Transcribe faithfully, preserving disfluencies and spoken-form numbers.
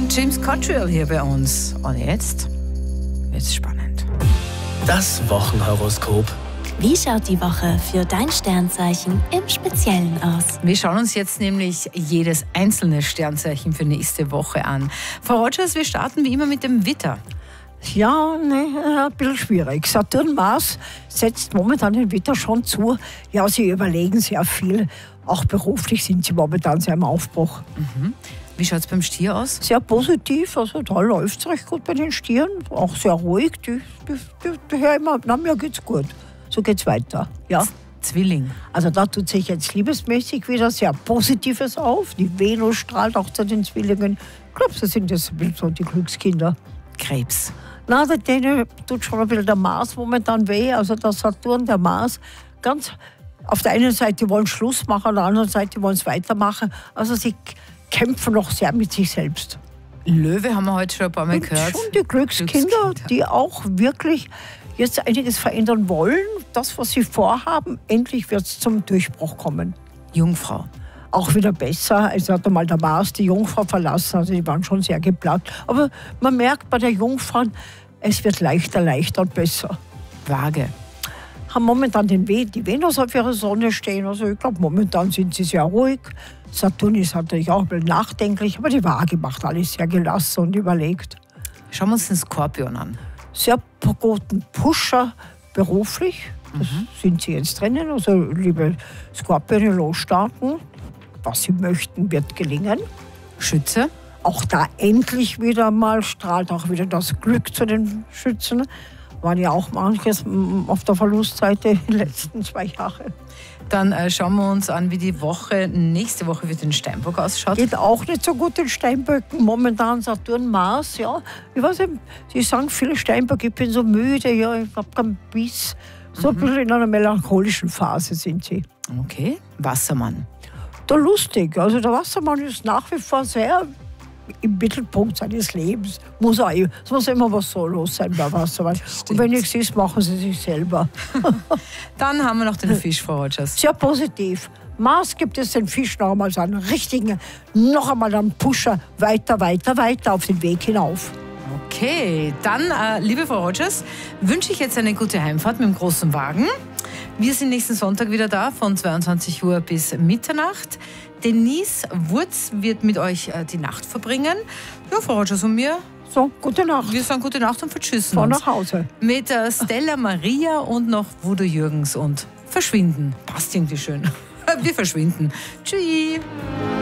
James Cottrell hier bei uns. Und jetzt wird's spannend. Das Wochenhoroskop. Wie schaut die Woche für dein Sternzeichen im Speziellen aus? Wir schauen uns jetzt nämlich jedes einzelne Sternzeichen für nächste Woche an. Frau Rogers, wir starten wie immer mit dem Widder. Ja, ne, ein bisschen schwierig. Saturn Mars setzt momentan den Widder schon zu. Ja, sie überlegen sehr viel. Auch beruflich sind sie momentan sehr im Aufbruch. Mhm. Wie schaut es beim Stier aus? Sehr positiv, also da läuft es recht gut bei den Stieren. Auch sehr ruhig. Die, die, die, die hören immer, na, mir geht's gut. So geht's weiter. Ja. Zwilling. Also da tut sich jetzt liebesmäßig wieder sehr Positives auf. Die Venus strahlt auch zu den Zwillingen. Ich glaube, sie sind jetzt ein bisschen so die Glückskinder. Krebs. Na, denen tut schon ein bisschen der Mars momentan weh. Also der Saturn, der Mars, ganz auf der einen Seite wollen Schluss machen, auf der anderen Seite wollen es weitermachen. Also sie kämpfen noch sehr mit sich selbst. Löwe haben wir heute schon ein paar Mal Und gehört. schon die Glückskinder, Glückskinder, die auch wirklich jetzt einiges verändern wollen. Das, was sie vorhaben, endlich wird es zum Durchbruch kommen. Jungfrau. Auch wieder besser. Es hat einmal der Mars die Jungfrau verlassen, also die waren schon sehr geplatt. Aber man merkt bei der Jungfrau, es wird leichter, leichter und besser. Waage. Haben momentan den We die Venus auf ihrer Sonne stehen. Also ich glaube, momentan sind sie sehr ruhig. Saturn ist natürlich auch ein bisschen nachdenklich, aber die Waage macht alles sehr gelassen und überlegt. Schauen wir uns den Skorpion an. Sehr guten Pusher beruflich. Das mhm. sind sie jetzt drinnen. Also liebe Skorpione, losstarten. Was sie möchten, wird gelingen. Schütze. Auch da endlich wieder mal strahlt auch wieder das Glück zu den Schützen. Waren ja auch manches auf der Verlustseite in den letzten zwei Jahren. Dann äh, schauen wir uns an, wie die Woche, nächste Woche für den Steinbock ausschaut. Geht auch nicht so gut den Steinböcken. Momentan Saturn, Mars, ja. Ich weiß nicht, Sie sagen viele Steinböcke, ich bin so müde, ja, ich habe keinen Biss. So mhm. ein bisschen in einer melancholischen Phase sind sie. Okay. Wassermann. Da lustig. Also der Wassermann ist nach wie vor sehr im Mittelpunkt seines Lebens. Muss auch, es muss immer was so los sein bei Wassermann. Und wenn nichts ist, machen sie sich selber. Dann haben wir noch den Fisch, Frau Rogers. Sehr positiv. Mars gibt es den Fisch noch einmal so einen richtigen, noch einmal einen Pusher, weiter, weiter, weiter auf den Weg hinauf. Okay, dann, äh, liebe Frau Rogers, wünsche ich jetzt eine gute Heimfahrt mit dem großen Wagen. Wir sind nächsten Sonntag wieder da, von zweiundzwanzig Uhr bis Mitternacht. Denise Wurz wird mit euch äh, die Nacht verbringen. Ja, Frau Rogers und mir. So, gute Nacht. Wir sagen gute Nacht und vertschüssen Fahr uns. nach Hause. Mit äh, Stella Maria und noch Voodoo Jürgens und verschwinden. Passt irgendwie schön. Wir verschwinden. Tschüss.